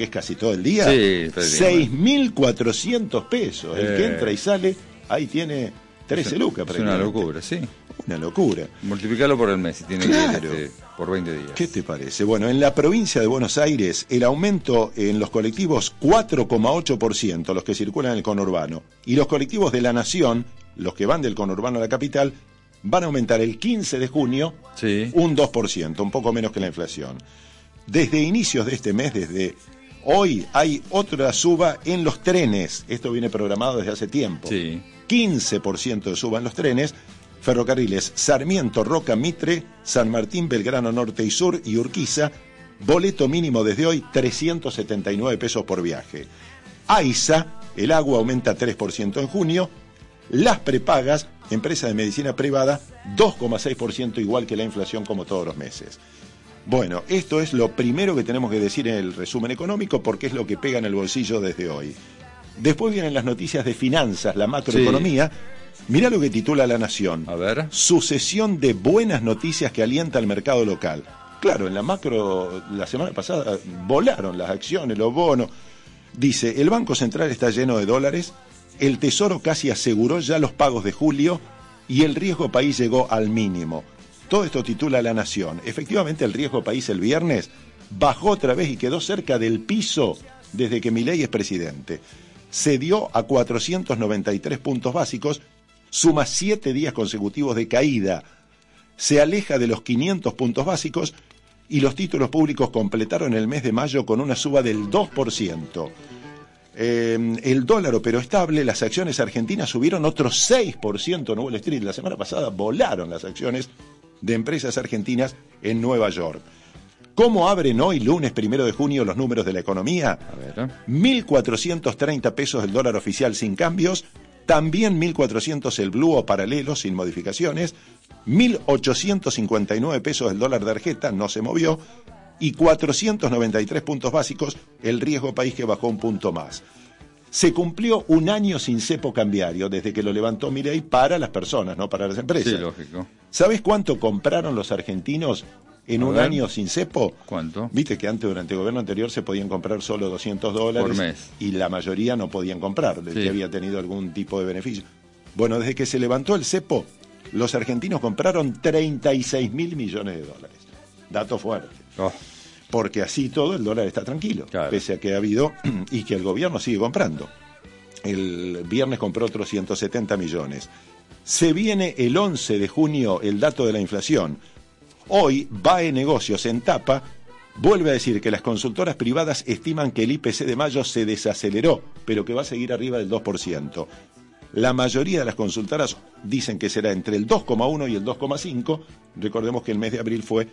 que es casi todo el día, Sí, 6.400 pesos. El que entra y sale, ahí tiene 13 lucas. Es una locura, sí. Una locura. Multiplicarlo por el mes si tiene Claro. que ir por 20 días. ¿Qué te parece? Bueno, en la provincia de Buenos Aires, el aumento en los colectivos 4,8%, los que circulan en el conurbano, y los colectivos de la Nación, los que van del conurbano a la capital, van a aumentar el 15 de junio Sí. un 2%, un poco menos que la inflación. Desde inicios de este mes, desde hoy, hay otra suba en los trenes. Esto viene programado desde hace tiempo. Sí. 15% de suba en los trenes. Ferrocarriles Sarmiento, Roca, Mitre, San Martín, Belgrano Norte y Sur y Urquiza. Boleto mínimo desde hoy, 379 pesos por viaje. AISA, el agua aumenta 3% en junio. Las prepagas, empresa de medicina privada, 2,6%, igual que la inflación como todos los meses. Bueno, esto es lo primero que tenemos que decir en el resumen económico porque es lo que pega en el bolsillo desde hoy. Después vienen las noticias de finanzas, la macroeconomía. Mirá lo que titula La Nación. A ver. Sucesión de buenas noticias que alienta al mercado local. Claro, en la macro, la semana pasada volaron las acciones, los bonos. Dice, el Banco Central está lleno de dólares, el Tesoro casi aseguró ya los pagos de julio y el riesgo país llegó al mínimo. Todo esto titula La Nación. Efectivamente, el riesgo país el viernes bajó otra vez y quedó cerca del piso desde que Milei es presidente. Se dio a 493 puntos básicos, suma 7 días consecutivos de caída. Se aleja de los 500 puntos básicos y los títulos públicos completaron el mes de mayo con una suba del 2%. El dólar operó estable, las acciones argentinas subieron otro 6% en Wall Street. La semana pasada volaron las acciones de empresas argentinas en Nueva York. ¿Cómo abren hoy, lunes 1 de junio, los números de la economía? A ver. 1.430 pesos el dólar oficial sin cambios, también 1.400 el blue o paralelo sin modificaciones, 1.859 pesos el dólar de tarjeta, no se movió, y 493 puntos básicos el riesgo país que bajó un punto más. Se cumplió un año sin cepo cambiario desde que lo levantó Milei para las personas, no para las empresas. Sí, lógico. ¿Sabés cuánto compraron los argentinos en un año sin cepo? ¿Cuánto? Viste que antes, durante el gobierno anterior, se podían comprar solo $200 por mes. Y la mayoría no podían comprar, el Sí. que había tenido algún tipo de beneficio. Bueno, desde que se levantó el cepo, los argentinos compraron 36.000 millones de dólares. Dato fuerte. Oh, Porque así todo el dólar está tranquilo, claro. pese a que ha habido y que el gobierno sigue comprando. El viernes compró otros 170 millones. Se viene el 11 de junio el dato de la inflación. Hoy, BAE Negocios en tapa vuelve a decir que las consultoras privadas estiman que el IPC de mayo se desaceleró, pero que va a seguir arriba del 2%. La mayoría de las consultoras dicen que será entre el 2,1 y el 2,5. Recordemos que el mes de abril fue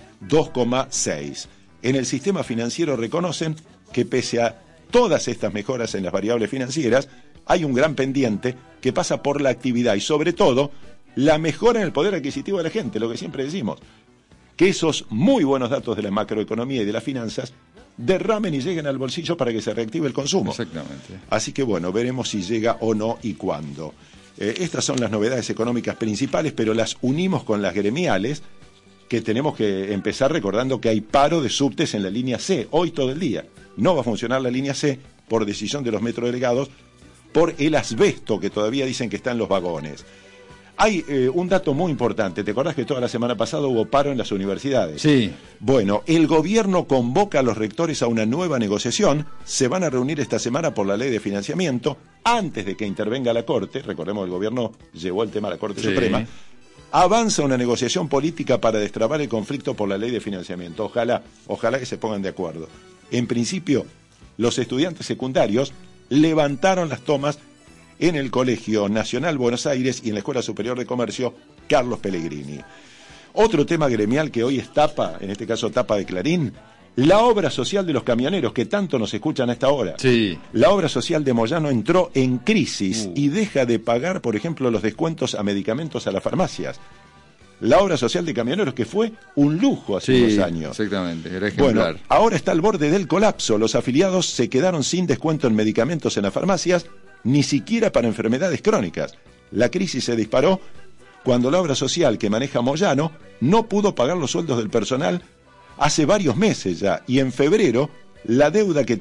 2,6. En el sistema financiero reconocen que pese a todas estas mejoras en las variables financieras, hay un gran pendiente que pasa por la actividad y sobre todo la mejora en el poder adquisitivo de la gente, lo que siempre decimos, que esos muy buenos datos de la macroeconomía y de las finanzas derramen y lleguen al bolsillo para que se reactive el consumo. exactamente. Así que bueno, veremos si llega o no y cuándo. Estas son las novedades económicas principales, pero las unimos con las gremiales, que tenemos que empezar recordando que hay paro de subtes en la línea C, hoy todo el día. No va a funcionar la línea C por decisión de los metrodelegados, por el asbesto que todavía dicen que está en los vagones. Hay un dato muy importante, ¿te acordás que toda la semana pasada hubo paro en las universidades? Sí. Bueno, el gobierno convoca a los rectores a una nueva negociación, se van a reunir esta semana por la ley de financiamiento, antes de que intervenga la Corte, recordemos que el gobierno llevó el tema a la Corte Suprema, avanza una negociación política para destrabar el conflicto por la ley de financiamiento. Ojalá que se pongan de acuerdo. En principio, los estudiantes secundarios levantaron las tomas en el Colegio Nacional Buenos Aires y en la Escuela Superior de Comercio Carlos Pellegrini. Otro tema gremial que hoy es tapa, en este caso tapa de Clarín, la obra social de los camioneros que tanto nos escuchan a esta hora. Sí. La obra social de Moyano entró en crisis y deja de pagar, por ejemplo, los descuentos a medicamentos a las farmacias. La obra social de camioneros que fue un lujo hace unos años. Exactamente, era ejemplar. Bueno, ahora está al borde del colapso. Los afiliados se quedaron sin descuento en medicamentos en las farmacias, ni siquiera para enfermedades crónicas. La crisis se disparó cuando la obra social que maneja Moyano no pudo pagar los sueldos del personal hace varios meses ya, y en febrero la deuda que